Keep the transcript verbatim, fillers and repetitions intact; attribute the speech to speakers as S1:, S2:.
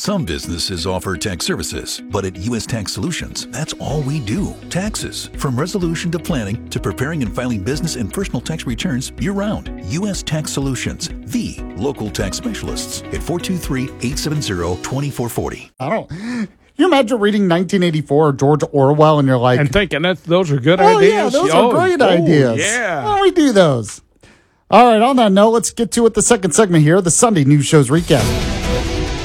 S1: Some businesses offer tax services, but at U S Tax Solutions, that's all we do. Taxes. From resolution to planning to preparing and filing business and personal tax returns year-round. U S Tax Solutions, the local tax specialists at four two three, eight seven zero, two four four zero.
S2: I don't... You imagine reading nineteen eighty-four or George Orwell and you're like...
S3: And thinking that those are good
S2: oh,
S3: ideas.
S2: Yeah, those
S3: oh,
S2: are great
S3: oh,
S2: ideas.
S3: Yeah.
S2: Why don't we do those? All right, on that note, let's get to it. The second segment here, the Sunday News Shows Recap.